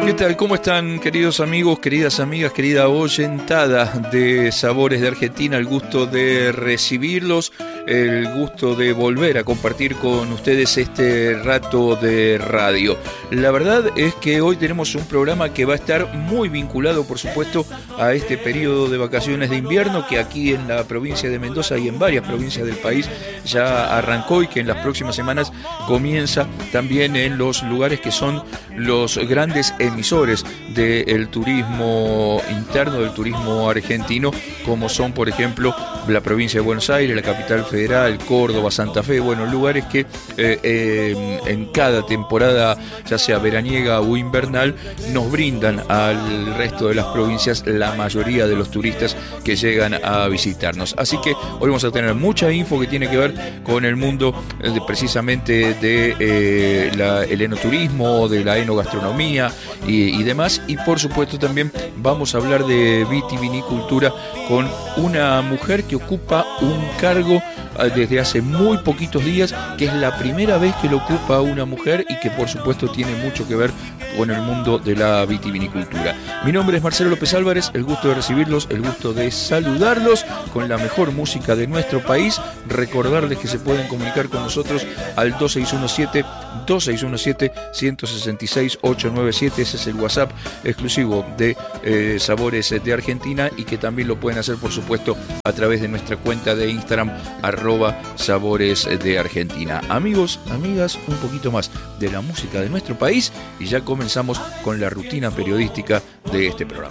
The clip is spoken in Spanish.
¿Qué tal? ¿Cómo están, queridos amigos, queridas amigas, querida oyentada de Sabores de Argentina? El gusto de recibirlos, el gusto de volver a compartir con ustedes este rato de radio. La verdad es que hoy tenemos un programa que va a estar muy vinculado, por supuesto, a este periodo de vacaciones de invierno que aquí en la provincia de Mendoza y en varias provincias del país ya arrancó y que en las próximas semanas comienza también en los lugares que son los grandes emisores del turismo interno, del turismo argentino, como son, por ejemplo, la provincia de Buenos Aires, la capital federal, Córdoba, Santa Fe, bueno, lugares que en cada temporada, ya sea veraniega o invernal, nos brindan al resto de las provincias la mayoría de los turistas que llegan a visitarnos. Así que hoy vamos a tener mucha info que tiene que ver con el mundo precisamente de el enoturismo, de la enogastronomía y demás, y por supuesto también vamos a hablar de vitivinicultura con una mujer que ocupa un cargo desde hace muy poquitos días, que es la primera vez que lo ocupa una mujer y que por supuesto tiene mucho que ver con el mundo de la vitivinicultura. Mi nombre es Marcelo López Álvarez, el gusto de recibirlos, el gusto de saludarlos con la mejor música de nuestro país. Recordarles que se pueden comunicar con nosotros al 2617-166-897, ese es el WhatsApp exclusivo de Sabores de Argentina, y que también lo pueden hacer, por supuesto, a través de nuestra cuenta de Instagram, @Sabores de Argentina. Amigos, amigas, un poquito más de la música de nuestro país y ya comenzamos con la rutina periodística de este programa.